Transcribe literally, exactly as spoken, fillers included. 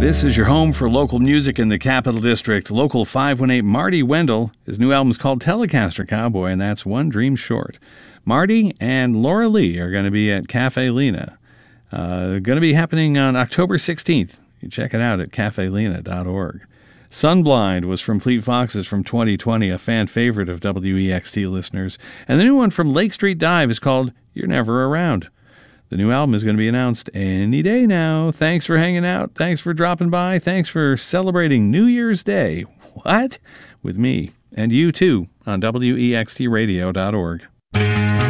This is your home for local music in the Capital District. Local five one eight Marty Wendell. His new album is called Telecaster Cowboy, and that's One Dream Short. Marty and Laura Lee are going to be at Cafe Lena. Uh, going to be happening on October sixteenth. You check it out at cafe lena dot org. Sunblind was from Fleet Foxes from twenty twenty, a fan favorite of W E X T listeners. And the new one from Lake Street Dive is called You're Never Around. The new album is going to be announced any day now. Thanks for hanging out. Thanks for dropping by. Thanks for celebrating New Year's Day. What? With me. And you too on W E X T radio dot org.